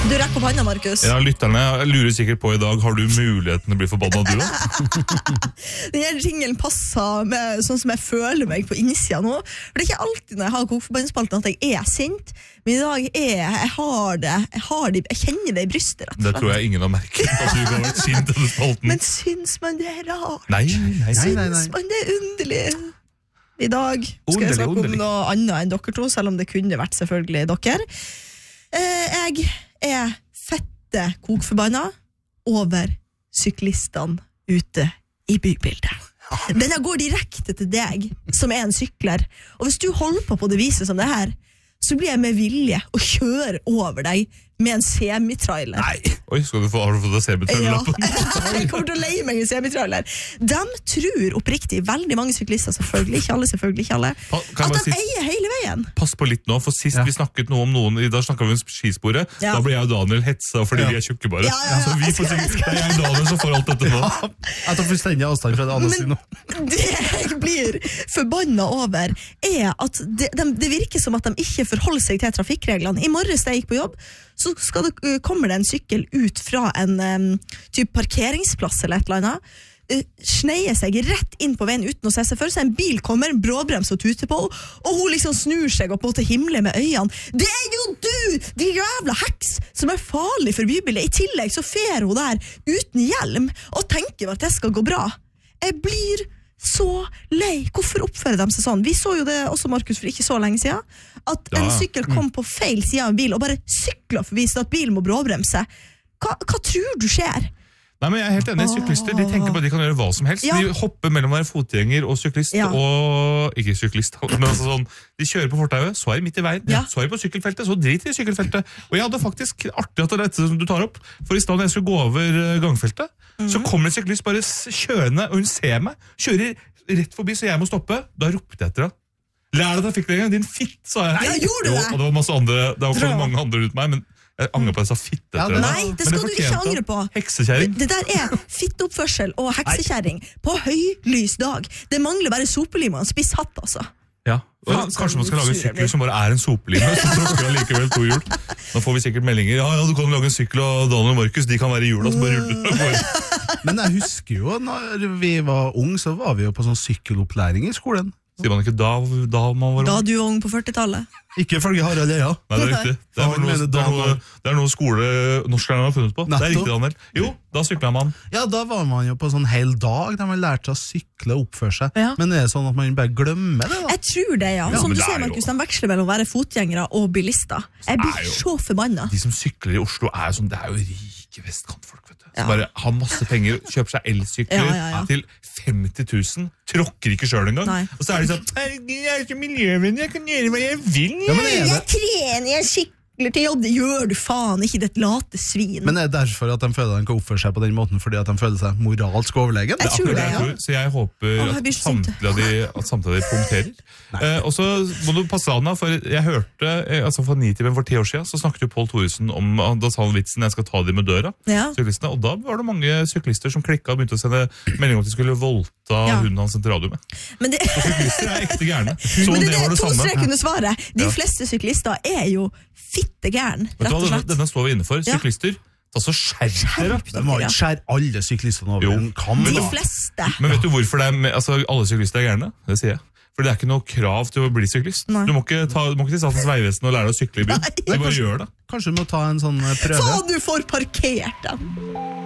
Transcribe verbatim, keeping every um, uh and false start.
Du rekker opp handa, Markus. Ja, lytterne lurer sikkert på i dag, har du muligheten å bli forbanna du da? Denne ringelen passer med sånn som jeg føler meg på innsida nå. For det er ikke alltid når jeg har kokforbanningsspalten at jeg er sint, men i dag er jeg, jeg har det, jeg, har det, jeg kjenner det i brystet, rett og slett. Det tror jeg ingen har merket, at du ikke har vært sint denne spalten. Men syns man det er rart? Nei, nei, nei. Syns man det er underlig? I dag skal jeg snakke om noe annet enn dere to, selv om det kunne vært selvfølgelig dere. Eh, jeg er fette kokforbanna over syklistene ute i bybildet. Denne går direkte til deg, som er en sykler. Og hvis du holder på på det viset som det her, så blir jeg med vilje å kjøre over deg med en semitrailer. Nei. Oi, skal du få, har du fått deg semitrailer-lappen? Ja, jeg kommer til å leie meg en semitrailer. De tror oppriktig, veldig mange syklister, selvfølgelig ikke alle, selvfølgelig ikke alle, Pa, at de si, eier hele veien. Pass på litt nå, for sist ja. vi snakket noe om noen, da snakket vi om skisporet, ja. da ble jeg og Daniel hetsa fordi ja. vi er tjukke bare. Ja, ja, ja. Så vi får sikkert, det er jeg og Daniel som får alt dette nå. Ja, jeg tar fullstendig avstand fra det andre siden nå. Det jeg blir forbanna over, er at det, de, det virker som at de ikke forholder seg til trafikkreglene. I morges da jeg gikk på jobb, så skal det, uh, kommer det en sykkel ut fra en um, typ parkeringsplass eller et eller annet, uh, sneier seg rett inn på veien uten å se seg for seg. En bil kommer, en bråbrems og tuter på, og hun liksom snur seg opp til himmelen med øynene. Det er jo du, de jævla heks, som er farlig for bybildet. I tillegg så fer hun der uten hjelm, og tenker at det skal gå bra. Jeg blir så lei. Hvorfor oppfører de seg sånn? Vi så jo det også, Markus, for ikke så lenge siden, at ja. en sykkel kom på feil side av en bil og bare sykler forbi så at bilen må bråbremse. Hva, hva tror du skjer? Nei, men jeg er helt enig. Syklister, de tenker på at de kan gjøre hva som helst. Ja. De hopper mellom å være fotgjenger og syklist, ja. og ikke syklist, men altså sånn, de kjører på fortauet, så er de midt i veien, ja. så er de på sykkelfeltet, så driter de i sykkelfeltet. Og jeg hadde faktisk artig at det er dette som du tar opp, for i stedet når jeg skulle gå over gangfeltet, mm-hmm. så kommer en syklist bare kjørende, og hun ser meg, kjører rett forbi, så jeg må stoppe. Da ropte jeg etter henne. Lær deg trafikkreglene, din fitt, sa jeg. Ja, gjorde du det? Jo, og det var masse andre, det var mange andre rundt meg, men jeg angrer på at jeg sa fitte etter ja, Nei, det skal det du ikke angre på. Heksekjæring. Det der er fitteoppførsel og heksekjæring på høylys dag. Det mangler bare sopelim og en spiss hatt, altså. Ja, og ja, kanskje man skal lage en sykkel som bare er en sopeline, så tråkker jeg likevel to hjul. Nå får vi sikkert meldinger, ja, ja, du kan lage en sykkel, og Daniel og Markus, de kan være i hjula, så bare ruller. Men jeg husker jo, når vi var unge, så var vi jo på sånn sykkelopplæring i skolen. Sier man ikke da, da man var ung? Da du var ung på førtitallet. Ikke følge Harald Eia. Nei, det er riktig. Det er noe, det er noe, det er noe skole norsklærerne har funnet på. Netto. Det er riktig, Daniel. Jo, da sykler man. Ja, da var man jo på sånn hel dag, der man lærte å sykle og oppføre seg. Ja. Men er det sånn at man bare glemmer det da? Jeg tror det, ja. ja Som du ser, Markus, de veksler mellom å være fotgjengere og bilister. Jeg blir jo, så forbanna. De som sykler i Oslo er jo sånn, det er jo rike vestkantfolk, vet du. Som ja. bare har masse penger, kjøper seg elsykler ja, ja, ja. til femti tusen, tråkker ikke selv engang. Nei. Og så er de sånn, jeg er ikke miljøvennlig, jeg kan gjøre hva jeg vil. Ja, men jeg, jeg trener, jeg sykler til jobb, det gjør du faen ikke, det late svin. Men er det derfor at de føler at de kan oppføre seg på den måten, fordi at de føler seg moralsk overlegen? Jeg tror det, ja. Så jeg håper Åh, jeg at samtlige av de, at samtlige av de punkterer. Eh, og så må du passe an, for jeg hørte, eh, altså for Nitimen for ti år siden, så snakket jo Paul Thoresen om, da sa han vitsen, jeg skal ta de med døra, ja. syklistene, og da var det mange syklister som klikket og begynte å sende melding om at de skulle voldta ja. hunden han sendte radio med. Men det... Og syklister er ekte gjerne. Så men det, det var det samme. To strek under svaret. De ja. fleste syklister er jo fittegern, rett og slett. Denne, denne står vi inne for. Syklister, ta så skjerp dere. De må ikke skjære alle syklistene over en kam. De fleste. Men vet du hvorfor det er, altså, alle syklister er gærne? Det sier jeg. For det er ikke noe krav til å bli syklist. Nei. Du må ikke, ta, du må ikke til Statens Vegvesen og lære deg å sykle i byen. Du bare gjør det. Kanskje du må ta en sånn prøve. Faen, du får parkert den!